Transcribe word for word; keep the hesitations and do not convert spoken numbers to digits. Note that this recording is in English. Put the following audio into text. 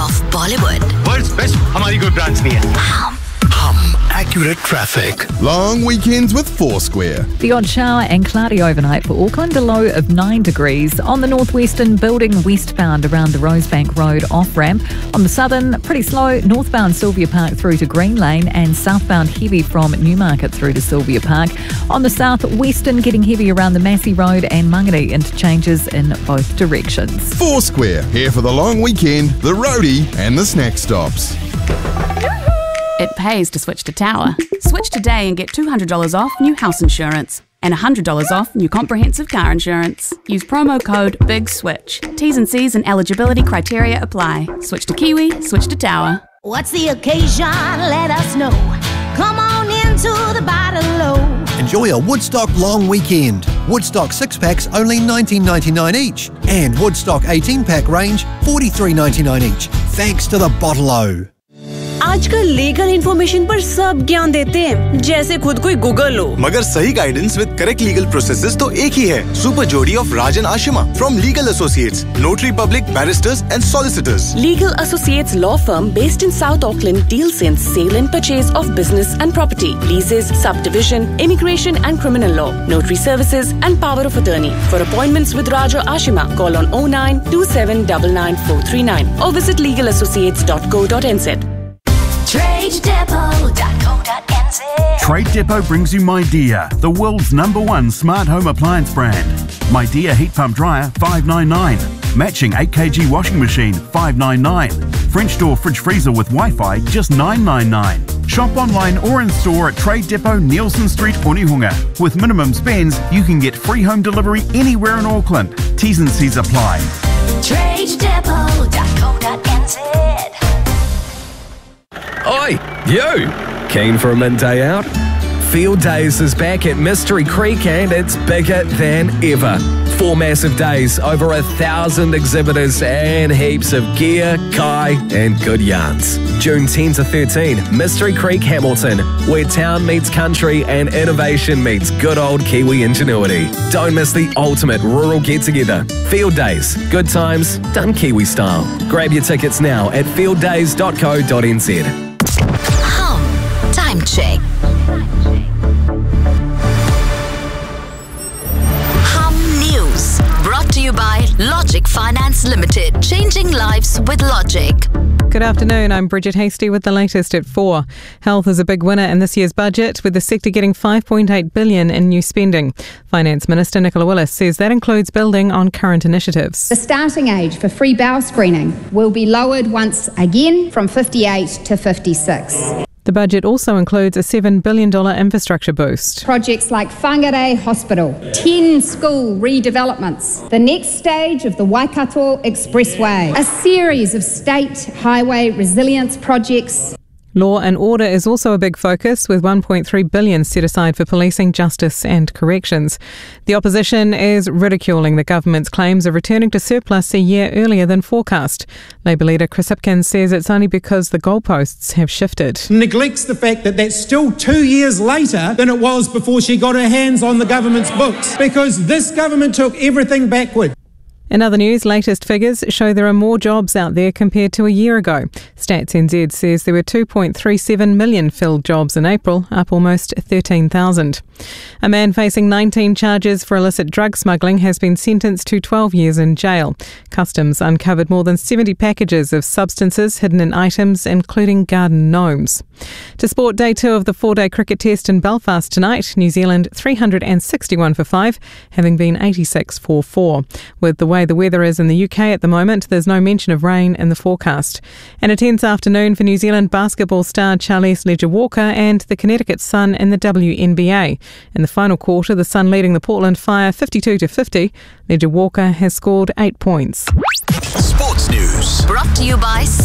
of Bollywood. World's best, हमारी कोई branch नहीं है. Hum. Hum. Accurate traffic. Long weekends with Foursquare. The odd shower and cloudy overnight for Auckland, a low of nine degrees. On the northwestern, building westbound around the Rosebank Road off-ramp. On the southern, pretty slow, northbound Sylvia Park through to Green Lane and southbound heavy from Newmarket through to Sylvia Park. On the southwestern, getting heavy around the Massey Road and Mangere interchanges in both directions. Foursquare, here for the long weekend, the roadie and the snack stops. It pays to switch to Tower. Switch today and get two hundred dollars off new house insurance and one hundred dollars off new comprehensive car insurance. Use promo code BIGSWITCH. T's and C's and eligibility criteria apply. Switch to Kiwi, switch to Tower. What's the occasion? Let us know. Come on into the Bottle-O. Enjoy a Woodstock long weekend. Woodstock six-packs only nineteen ninety-nine each. And Woodstock eighteen-pack range forty-three ninety-nine each. Thanks to the Bottle-O. आजकल legal information पर सब ज्ञान देते हैं, जैसे खुद कोई Google हो. मगर सही guidance with correct legal processes तो एक ही है. सुपर जोड़ी of Rajan Ashima from legal associates, notary public, barrister's and solicitors. Legal Associates law firm based in South Auckland deals in sale and purchase of business and property, leases, subdivision, immigration and criminal law, notary services and power of attorney. For appointments with Raja Ashima, call on oh nine two seven nine nine four three nine or visit legal associates dot co dot n z. trade depot dot co dot n z. Trade Depot brings you MyDear, the world's number one smart home appliance brand. MyDear heat pump dryer five ninety-nine, matching eight kilogram washing machine five ninety-nine, French door fridge freezer with Wi-Fi just nine ninety-nine. Shop online or in store at Trade Depot, Nielsen Street, Onehunga. With minimum spends, you can get free home delivery anywhere in Auckland. T's and C's apply. trade depot dot co dot n z. Oi, you! Keen for a midday out? Field Days is back at Mystery Creek and it's bigger than ever. Four massive days, over a thousand exhibitors and heaps of gear, kai and good yarns. June tenth to thirteenth, Mystery Creek, Hamilton, where town meets country and innovation meets good old Kiwi ingenuity. Don't miss the ultimate rural get-together. Field Days, good times, done Kiwi style. Grab your tickets now at field days dot co dot n z. Hum. Time check. Hum News. Brought to you by Logic Finance Limited. Changing lives with Logic. Good afternoon, I'm Bridget Hasty with the latest at four. Health is a big winner in this year's budget, with the sector getting five point eight billion dollars in new spending. Finance Minister Nicola Willis says that includes building on current initiatives. The starting age for free bowel screening will be lowered once again from fifty-eight to fifty-six. The budget also includes a seven billion dollars infrastructure boost. Projects like Whangarei Hospital, ten school redevelopments, the next stage of the Waikato Expressway, a series of state highway resilience projects. Law and order is also a big focus, with one point three billion dollars set aside for policing, justice and corrections. The opposition is ridiculing the government's claims of returning to surplus a year earlier than forecast. Labour leader Chris Hipkins says it's only because the goalposts have shifted. Neglects the fact that that's still two years later than it was before she got her hands on the government's books, because this government took everything backward. In other news, latest figures show there are more jobs out there compared to a year ago. Stats N Z says there were two point three seven million filled jobs in April, up almost thirteen thousand. A man facing nineteen charges for illicit drug smuggling has been sentenced to twelve years in jail. Customs uncovered more than seventy packages of substances hidden in items, including garden gnomes. To sport, day two of the four-day cricket test in Belfast tonight. New Zealand three hundred sixty-one for five, having been eighty-six for four. With the way the weather is in the U K at the moment, there's no mention of rain in the forecast. And a tense afternoon for New Zealand basketball star Charlize Leger-Walker and the Connecticut Sun in the W N B A. In the final quarter, the Sun leading the Portland Fire fifty-two to fifty. Leger-Walker has scored eight points. Sports News. Brought to you by